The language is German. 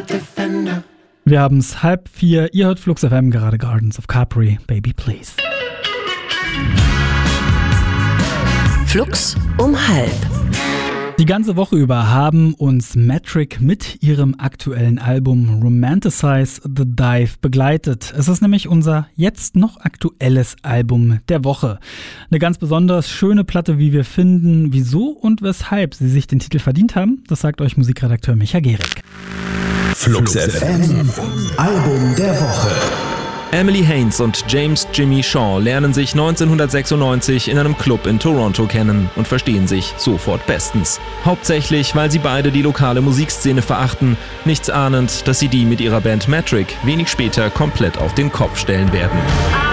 Wir haben es 3:30, ihr hört Flux FM, gerade Gardens of Capri, Baby Please. Flux um 3:30. Die ganze Woche über haben uns Metric mit ihrem aktuellen Album Romanticize the Dive begleitet. Es ist nämlich unser jetzt noch aktuelles Album der Woche. Eine ganz besonders schöne Platte, wie wir finden. Wieso und weshalb sie sich den Titel verdient haben, das sagt euch Musikredakteur Micha Gehrig. Flux FM, Album der Woche. Emily Haines und James Jimmy Shaw lernen sich 1996 in einem Club in Toronto kennen und verstehen sich sofort bestens. Hauptsächlich, weil sie beide die lokale Musikszene verachten, nichts ahnend, dass sie die mit ihrer Band Metric wenig später komplett auf den Kopf stellen werden.